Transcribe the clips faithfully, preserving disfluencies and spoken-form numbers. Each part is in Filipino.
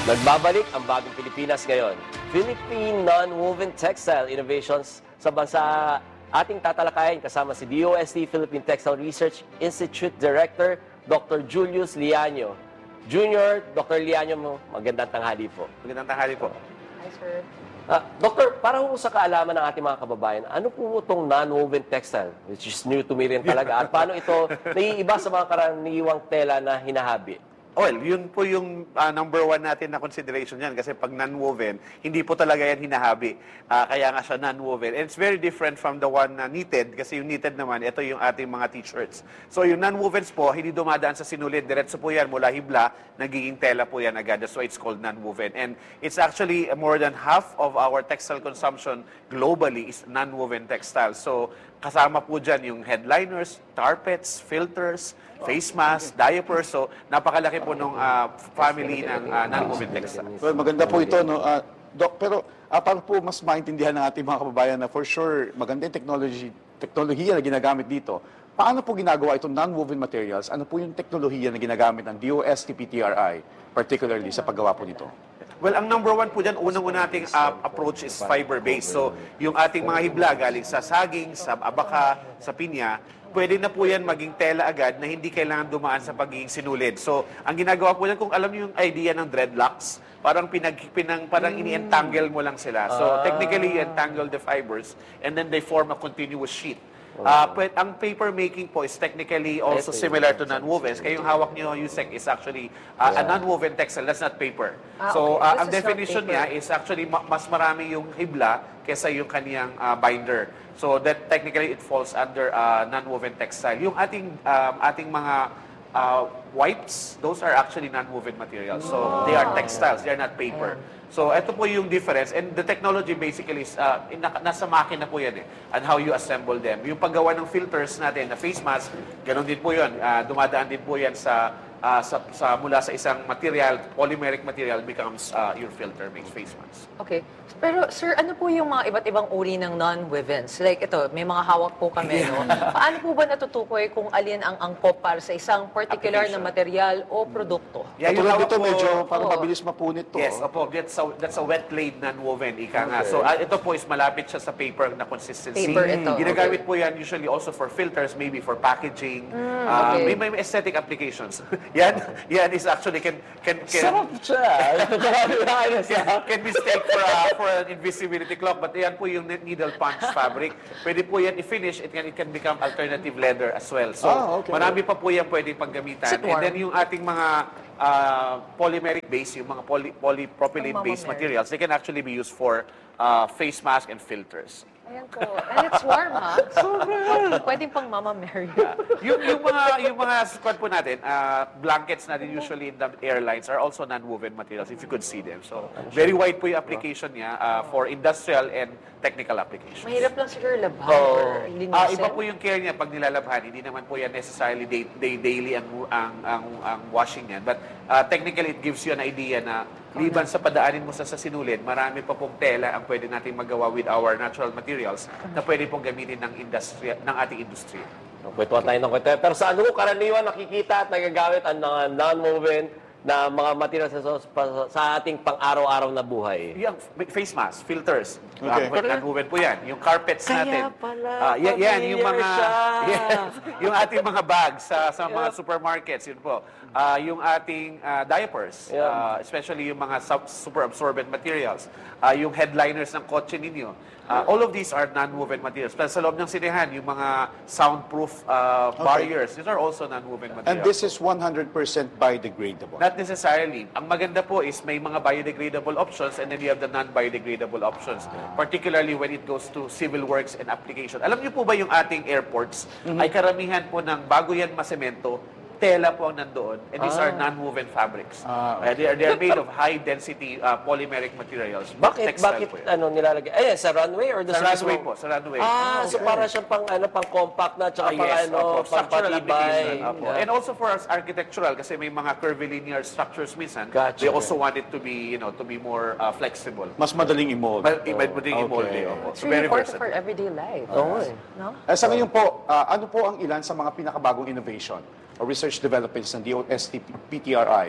Nagbabalik ang bagong Pilipinas ngayon. Philippine Non-Woven Textile Innovations sa bansa ating tatalakayin kasama si D O S T Philippine Textile Research Institute Director Doctor Julius Liaño. Junior, Doctor Liaño, magandang tanghali po. Magandang tanghali po. Hi, sir. Ah, Doctor, para po sa kaalaman ng ating mga kababayan, ano po itong non-woven textile, which is new to me rin talaga, at paano ito naiiba sa mga karaniwang tela na hinahabi? Well, yun po yung uh, number one natin na consideration yan kasi pag non-woven, hindi po talaga yan hinahabi. Uh, kaya nga siya non-woven. And it's very different from the one na knitted kasi yung knitted naman, ito yung ating mga t-shirts. So yung non-wovens po, hindi dumadaan sa sinulid. Diretso po yan mula hibla, nagiging tela po yan agad. That's why it's called non-woven. And it's actually more than half of our textile consumption globally is non-woven textiles. So kasama po dyan yung headliners, carpets, filters, face mask, diapers. So, napakalaki po nung uh, family ng uh, non-woven textiles. Well, maganda po ito, no? Uh, Doc, pero uh, para po mas maintindihan ng ating mga kababayan na for sure, maganda yung technology, teknolohiya na ginagamit dito. Paano po ginagawa itong non-woven materials? Ano po yung teknolohiya na ginagamit ng D O S T P T R I, particularly sa paggawa po nito? Well, ang number one po dyan, unang-una nating uh, approach is fiber-based. So, yung ating mga hibla galing sa saging, sa abaka, sa pinya, pwede na po yan maging tela agad na hindi kailangan dumaan sa pagiging sinulid. So, ang ginagawa po yan, kung alam niyo yung idea ng dreadlocks, parang pinag, pinang, parang ini-entangle mo lang sila. So, technically, you entangle the fibers and then they form a continuous sheet. Uh, but ang paper making po is technically also similar to non-wovens. Kaya yung hawak niyo, Yusek, is actually uh, a non-woven textile. That's not paper. Ah, so, okay. uh, This ang is not definition paper. niya is actually ma mas marami yung hibla kesa yung kaniyang uh, binder. So, that technically it falls under uh, non-woven textile. Yung ating, um, ating mga uh, wipes, those are actually non-woven materials. So, they are textiles. They are not paper. So, ito po yung difference. And the technology basically is, uh, in, nasa makina po yan eh, and how you assemble them. Yung paggawa ng filters natin, na face mask, ganun din po yun. Uh, dumadaan din po yan sa, uh, sa, sa, mula sa isang material, polymeric material becomes uh, your filter, makes face mask. Okay. Pero, sir, ano po yung mga iba't ibang uri ng non-wovens? Like ito, may mga hawak po kami, no? Paano po ba natutukoy kung alin ang angkop para sa isang particular na material o produkto? Yeah, yung Katulad hawak dito, po- medyo parang Oo. mabilis mapunit to. Yes, opo, that's a, that's a wet laid non-woven, ika nga. So, uh, ito po is malapit siya sa paper na consistency. Paper ito, Ginagamit po yan usually also for filters, maybe for packaging. uh, okay. may, may aesthetic applications. yan, yan is actually can can can, Sarap siya! can, can be staked for, uh, for an invisibility clock. But yan po yung needle punch fabric. Pwede po yan i-finish. It can, it can become alternative leather as well. So, Ah, okay. marami pa po yan pwedeng paggamitan. Is it And warm? then yung ating mga uh, polymeric base, yung mga poly, polypropylene-based Ang materials, they can actually be used for uh, face mask and filters. Ayan po. And it's warm, ha? Pwedeng pang Mama Mary. yung, yung mga yung mga squad po natin, uh, blankets natin usually in the airlines are also non-woven materials, if you could see them. So, very wide po yung application niya uh, for industrial and technical applications. Mahirap lang siguro labhan Oh, or linisin. ah, iba po yung care niya pag nilalabhan. Hindi naman po yan necessarily day, day, daily ang, ang, ang, ang washing yan. But uh, technically, it gives you an idea na liban sa padaanin mo sa, sa sinulid, marami pa pong tela ang pwede natin magawa with our natural materials na pwede pong gamitin ng, industry, ng ating industriya. Kwentuhan tayo ng kwento. Pero sa ano ko karaniwan nakikita at nagagamit ang mga non-woven na mga materials sa, sa ating pang-araw-araw na buhay? Yung face mask, filters, Okay. uh, non-woven po yan. Yung carpets Kaya natin. pala, Ah, yan, yan, yung mga, familiar siya. yes, yung ating mga bags sa, sa mga supermarkets, yun po. Ah, yung ating ah, diapers, Yeah. ah, especially yung mga sub- super absorbent materials. Ah, yung headliners ng kotse ninyo. Ah, all of these are non-woven materials. Plus sa loob ng sinehan, yung mga soundproof ah, barriers, these are also non-woven materials. And this is one hundred percent biodegradable. Not necessarily. Ang maganda po is may mga biodegradable options and then you have the non-biodegradable options. Particularly when it goes to civil works and application. Alam niyo po ba yung ating airports ay karamihan po ng bago yan masemento, tela po ang nandoon, and these are non-woven fabrics. Ah, Uh, they, are, they are made of high-density uh, polymeric materials. Bakit? Textile Bakit po yan. ano nilalagay? Eh, sa runway or doon Sa sa runway mismo- po, sa runway. Ah, so para siyang pang ano, pang compact na tsaka Ah, pang yes, ano, opo, pang structural patibay. application. Opo. Yeah. And also for us architectural kasi may mga curvilinear structures minsan. Gotcha. They also want it to be, you know, to be more uh, flexible. Mas madaling i-mold. But iba mo din Okay. i-mold eh. Opo. It's So, really very important for versatile. everyday life. Oo eh. No? Eh, sa ngayon po, ah, ano po ang ilan sa mga pinakabagong innovation o research developments ng D O S T P T R I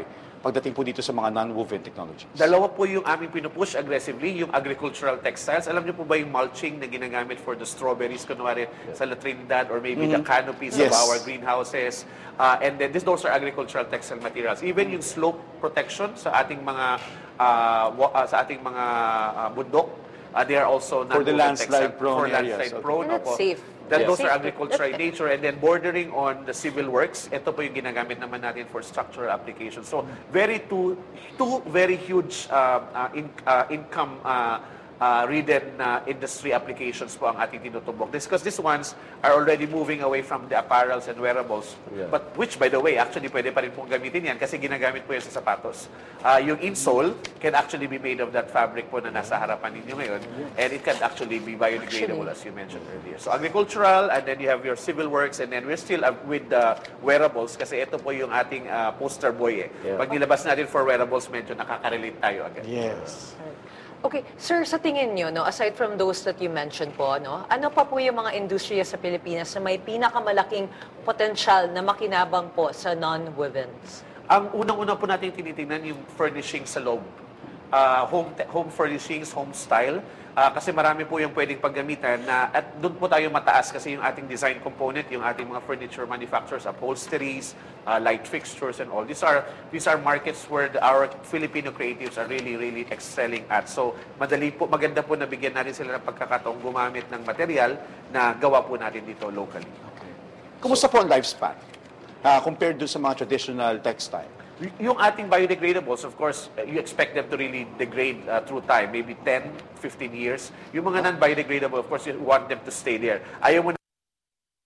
pagdating po dito sa mga non-woven technologies? Dalawa po yung aming pinupush aggressively, yung agricultural textiles. Alam niyo po ba yung mulching na ginagamit for the strawberries, kunwari sa La Trinidad, or maybe the canopies Yes. of our greenhouses. Uh, and then this, those are agricultural textile materials. Even yung slope protection sa ating mga uh, wa- uh, sa ating mga uh, bundok, uh, they are also For the non-woven landslide textile- prone for areas. landslide Okay. prone. And that's opo. safe. That Yes. those are Safe. agricultural in nature, and then bordering on the civil works. Ito po yung ginagamit naman natin for structural applications. So very two two very huge uh, uh, in, uh, income uh, uh, ridden uh, industry applications po ang ating tinutubok. This because these ones are already moving away from the apparels and wearables. Yeah. But which, by the way, actually pwede pa rin pong gamitin yan kasi ginagamit po yan sa sapatos. Uh, yung insole can actually be made of that fabric po na nasa harapan ninyo ngayon, and it can actually be biodegradable as you mentioned earlier. So agricultural, and then you have your civil works, and then we're still uh, with the wearables kasi ito po yung ating uh, poster boy eh. Yeah. Pag nilabas natin for wearables, medyo nakaka-relate tayo agad. Yes. Okay, sir, sa tingin nyo, no, aside from those that you mentioned po, no, ano pa po yung mga industriya sa Pilipinas na may pinakamalaking potensyal na makinabang po sa non-wovens? Ang unang-una po natin tinitingnan yung furnishing sa loob. Uh, home te- home furnishings, home style. Uh, kasi marami po yung pwedeng paggamitan na at doon po tayo mataas kasi yung ating design component, yung ating mga furniture manufacturers, upholsteries, uh, light fixtures and all. These are these are markets where the, our Filipino creatives are really really excelling at. So madali po, maganda po na bigyan natin sila ng pagkakataong gumamit ng material na gawa po natin dito locally. Kumusta po ang lifespan ah, compared doon sa mga traditional textile? Y- Yung ating biodegradables, of course, uh, you expect them to really degrade uh, through time, maybe ten, fifteen years. Yung mga non-biodegradable, of course, you want them to stay there. Ayaw mo